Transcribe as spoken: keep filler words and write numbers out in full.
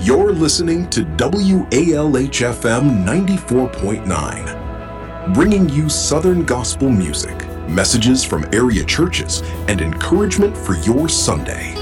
You're listening to W A L H F M ninety-four point nine, bringing you Southern gospel music, messages from area churches, and encouragement for your Sunday.